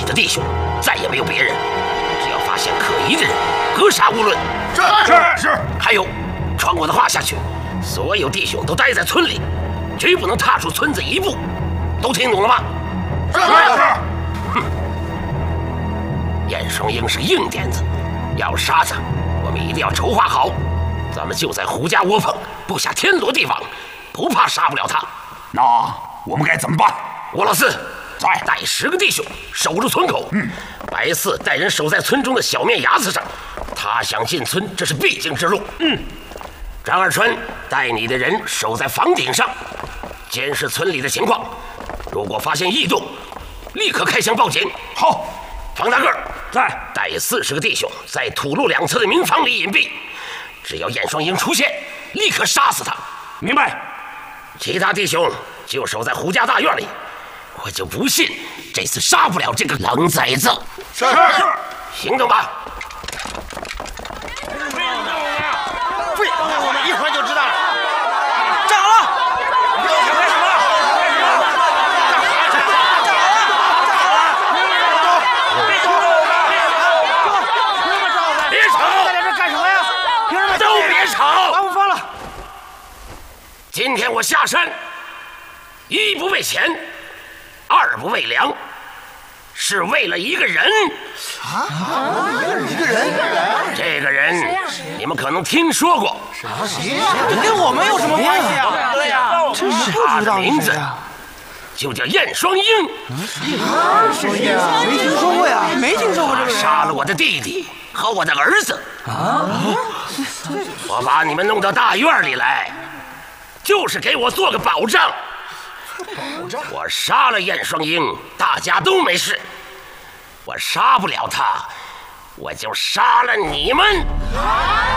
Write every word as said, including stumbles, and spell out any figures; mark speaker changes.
Speaker 1: 的弟兄，再也没有别人。只要发现可疑的人，格杀勿论。
Speaker 2: 是是是。
Speaker 1: 还有，传我的话下去，所有弟兄都待在村里，绝不能踏出村子一步。都听懂了吗？
Speaker 2: 是是。
Speaker 1: 哼，燕双鹰是硬点子，要杀他，我们一定要筹划好。咱们就在胡家窝棚布下天罗地网，不怕杀不了他。
Speaker 2: 那我们该怎么办？
Speaker 1: 吴老四，
Speaker 2: 在
Speaker 1: 带十个弟兄守住村口。嗯，白四带人守在村中的小面崖子上，他想进村，这是必经之路。嗯，张二川带你的人守在房顶上，监视村里的情况。如果发现异动，立刻开枪报警。
Speaker 2: 好，
Speaker 1: 方大个
Speaker 2: 在，
Speaker 1: 带四十个弟兄在土路两侧的民房里隐蔽，只要燕双鹰出现，立刻杀死他。
Speaker 2: 明白。
Speaker 1: 其他弟兄就守在胡家大院里，我就不信这次杀不了这个狼崽子。
Speaker 2: 是是，
Speaker 1: 行动吧。
Speaker 3: 废话，我们一会儿就知道了。站好了。
Speaker 1: 今天我下山，一不为钱，二不为粮，是为了一个人。
Speaker 3: 啊？一个人？
Speaker 1: 这个人，你们可能听说过。
Speaker 3: 谁呀？跟我们有什么关系啊？对呀，
Speaker 1: 真是不知道名字，就叫燕双鹰。
Speaker 3: 啊？谁呀？没听说过呀，没听说过这个人。
Speaker 1: 杀了我的弟弟和我的儿子。啊？我把你们弄到大院里来。就是给我做个保障。
Speaker 3: 保障？
Speaker 1: 我杀了燕双鹰，大家都没事。我杀不了他，我就杀了你们。